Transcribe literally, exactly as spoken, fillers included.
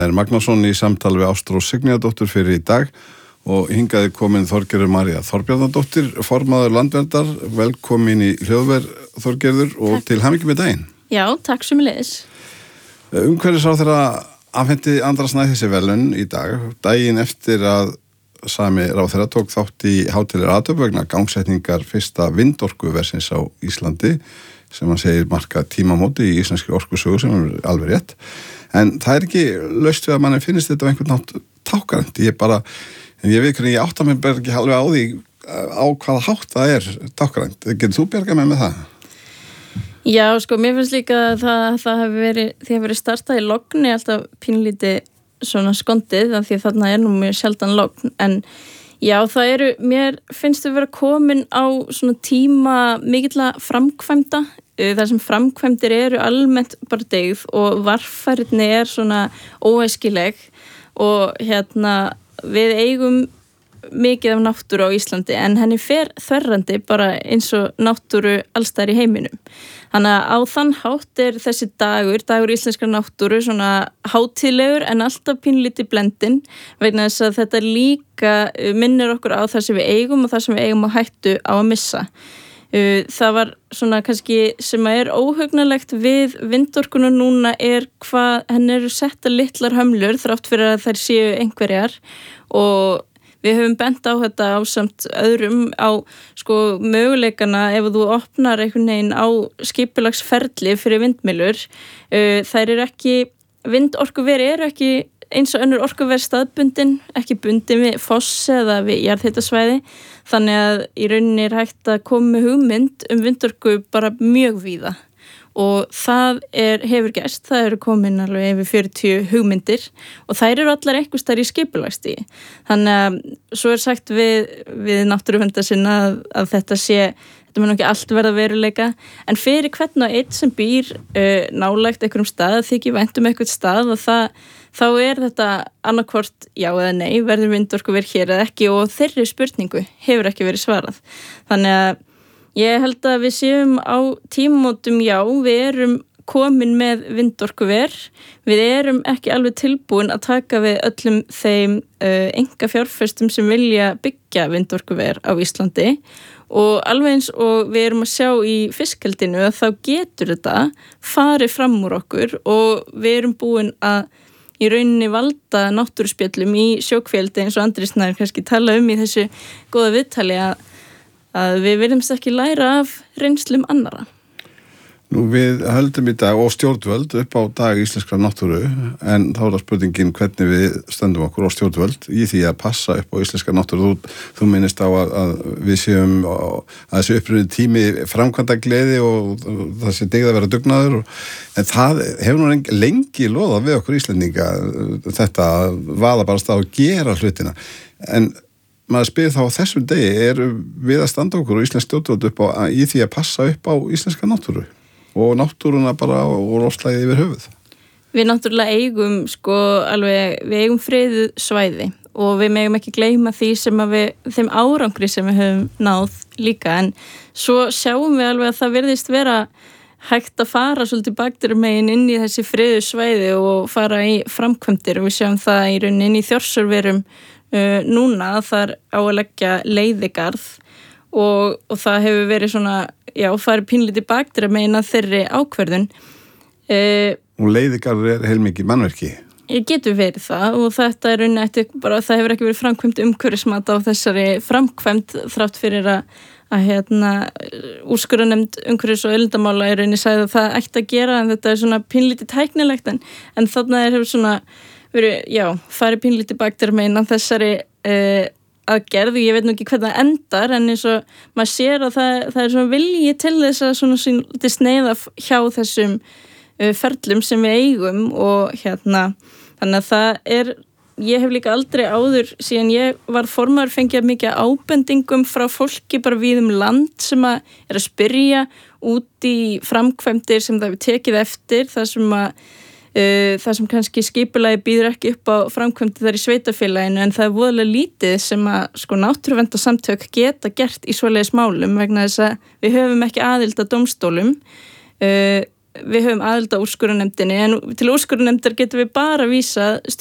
Það er Magnússon í samtal við Ástrós Signíðardóttur fyrir í dag og hingaði komin Þorgerður María Þorbjarnardóttir, formaður Landverndar. Velkomin í hljóðver, Þorgerður, og takk. Til hamingju með daginn. Já, takk sömuleiðis. Umhverfisráðherra afhenti Andra Snædísi verðlaun í dag, daginn eftir að sami ráðherra tók þátt í hátíðlegri athöfn vegna gangsetningar fyrsta vindorkuversins á Íslandi, sem hann segir marka tímamóti í íslenskri orkusögu, sem er alveg rétt. En það er ekki laust við að manni finnist þetta á einhvern nátt tákrænt. Ég bara, en ég veit hvernig ég átta mig bara ekki alveg á því á hvaða hátt það er tákrænt. Getur þú bjargað mig með það? Já, sko, mér finnst líka að það, það hefur verið, því hefur verið startað í logni alltaf pínlítið svona skondið, af því að þarna er nú mjög sjaldan logn, en já, það eru, mér finnst þau vera komin á svona tíma mikilla framkvæmda, þar sem framkvæmdir eru almennt bara deyð og varfærni er svona óæskileg og hérna við eigum mikið af náttúru á Íslandi en henni fer þverrandi bara eins og náttúru allstaðar í heiminum. Þannig að á þann hátt er þessi dagur, dagur íslenskrar náttúru svona hátíðlegur en alltaf pínlítið blendin vegna þess að þetta líka minnir okkur á það sem við eigum og það sem við eigum á hættu á að missa. Það var svona kannski sem er óhugnalegt við vindorkuna núna er hvað henni eru setta litlar hömlur þrátt fyrir að þær séu einhverjar og við höfum bent á þetta á samt öðrum á sko möguleikana ef þú opnar einhvern veginn á skipulagsferli fyrir vindmyllur. Þær eru ekki, vindorkuveri eru ekki eins og önnur orkuver staðbundin, ekki bundin við foss eða við jarðhitasvæði, þannig að í rauninni er hægt að koma með hugmynd um vindorku bara mjög víða og það er, hefur gerst, það eru komin alveg yfir fjörutíu hugmyndir og þær eru allar einhvers staðar í skipulagsstígi. Þannig að svo er sagt við, við náttúruverndarsinna að, að þetta sé, þetta mun ekki allt verða veruleika, en fyrir hvern og einn sem býr uh, nálægt einhverjum stað, þykir vænt um einhvern stað og það, þá er þetta annarkvort já eða nei, verður vindorkuver hér eða ekki og þeirri spurningu hefur ekki verið svarað. Þannig að ég held að við séum á tímamótum já, við erum komin með vindorkuver, við erum ekki alveg tilbúin að taka við öllum þeim uh, enga fjárfestum sem vilja byggja vindorkuver á Íslandi og alveg eins og við erum að sjá í fiskheldinu að þá getur þetta farið fram úr okkur og við erum búin að í rauninni valda náttúruspjöllum í sjókvíaldi eins og Andri Snær kannski tala um í þessu góða viðtali að að við viljumst ekki læra af reynslum annara. Nú við höldum í dag og stjórnvöld upp á dag íslenskrar náttúru en þá er það spurningin hvernig við stöndum okkur og stjórnvöld í því að passa upp á íslenskrar náttúru. Þú, þú minnist á að, að við séum að þessi upprunni tími framkvæmda gleði og það sé digð að vera dugnaður og, en það hefur nú lengi loðað við okkur Íslendinga þetta að vaða bara stað og gera hlutina en maður spyr þá á þessum degi er við að standa okkur og íslensk stjórnvöld upp á í því að passa upp á íslenska náttúru og náttúruna bara og loftslagið yfir höfuð. Við náttúrulega eigum sko alveg, við eigum friðuð svæði og við megum ekki gleyma því sem að við, þeim árangri sem við höfum náð líka en svo sjáum við alveg að það virðist vera hægt að fara svolítið bakteríumegin inn í þessi friðuð svæði og fara í framkvæmdir og við sjáum það í rauninni inn í Þjórsárverum Uh, núna þar á að leggja leiðigarð og, og það hefur verið svona, já, farið pínlítið baktir að meina þeirri ákvörðun. Uh, og leiðigarð er heilmikið mannverki? Ég getur verið það og þetta er rauninni eftir bara, það hefur ekki verið framkvæmt umhverfismat á þessari framkvæmt þrátt fyrir að, að hérna, úrskurðarnefnd umhverfis- og auðlindamála er rauninni sagði að það ætti að gera en þetta er svona pínlítið tæknilegt en, en þarna er hefur svona Veru, já, farið pínlítið baktir meina þessari uh, aðgerð og ég veit nú ekki hvernig það endar en eins og maður sér að það, það er svona vilji til þess að svona svona sneiða hjá þessum uh, ferlum sem við eigum og hérna þannig að það er, ég hef líka aldrei áður síðan ég var formaður fengið mikið ábendingum frá fólki bara við um land sem að er að spyrja út í framkvæmdir sem það við tekið eftir þar sem að Uh, það sem kannski skipulagi býður ekki upp á framkvæmdi þar í sveitafélaginu en það er voðalega lítið sem að sko náttúruverndarsamtök geta gert í svoleiðis málum vegna þess að við höfum ekki aðild að dómstólum uh, við höfum aðild á úrskurðarnefndinni en til úrskurðarnefndar getum við bara vísa